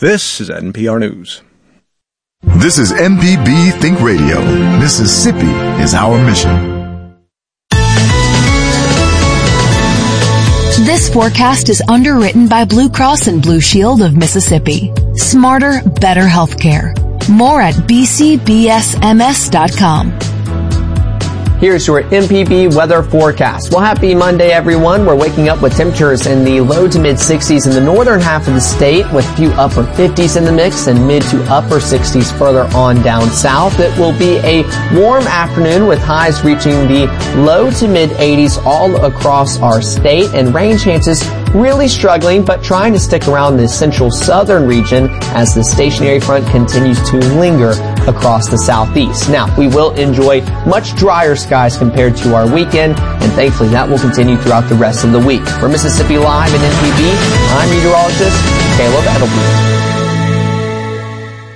This is NPR News. This is MPB Think Radio. Mississippi is our mission. This forecast is underwritten by Blue Cross and Blue Shield of Mississippi. Smarter, better healthcare. More at bcbsms.com. Here's your MPB weather forecast. Well, happy Monday, everyone. We're waking up with temperatures in the low to mid 60s in the northern half of the state, with a few upper 50s in the mix and mid to upper 60s further on down south. It will be a warm afternoon with highs reaching the low to mid 80s all across our state, and rain chances really struggling, but trying to stick around the central southern region as the stationary front continues to linger across the southeast. Now, we will enjoy much drier skies compared to our weekend, and thankfully that will continue throughout the rest of the week. For Mississippi Live and MPB, I'm meteorologist Caleb Edelman.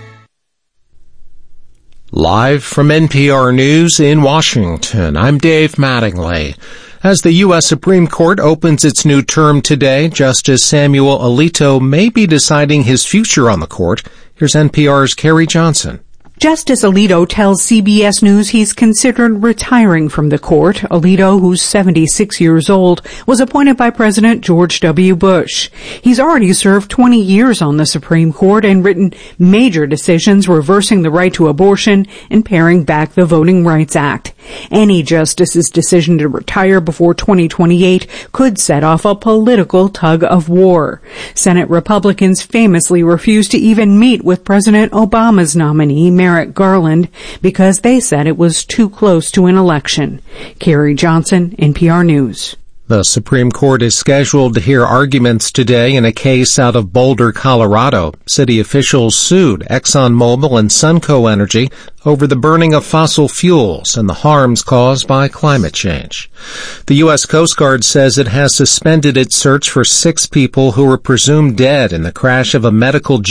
Live from NPR News in Washington, I'm Dave Mattingly. As the U.S. Supreme Court opens its new term today, Justice Samuel Alito may be deciding his future on the court. Here's NPR's Carrie Johnson. Justice Alito tells CBS News he's considered retiring from the court. Alito, who's 76 years old, was appointed by President George W. Bush. He's already served 20 years on the Supreme Court and written major decisions reversing the right to abortion and paring back the Voting Rights Act. Any justice's decision to retire before 2028 could set off a political tug of war. Senate Republicans famously refused to even meet with President Obama's nominee, Merrick Garland, because they said it was too close to an election. Carrie Johnson, NPR News. The Supreme Court is scheduled to hear arguments today in a case out of Boulder, Colorado. City officials sued ExxonMobil and Sunco Energy over the burning of fossil fuels and the harms caused by climate change. The U.S. Coast Guard says it has suspended its search for 6 people who were presumed dead in the crash of a medical